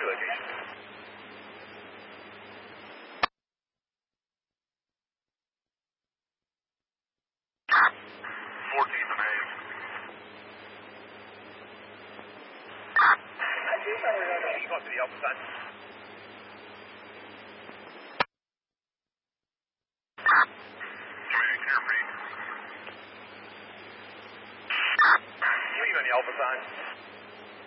your location. 14 from Hayes. Keep up to the Alpha sign. Remaining clear, free. Leave on the Alpha sign.